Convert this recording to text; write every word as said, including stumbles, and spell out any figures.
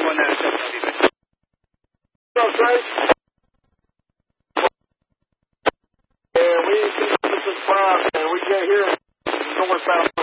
one nine seven, I'll be back. What's up, Trace? Yeah, we ain't seen this since five, man. We can't hear him northbound.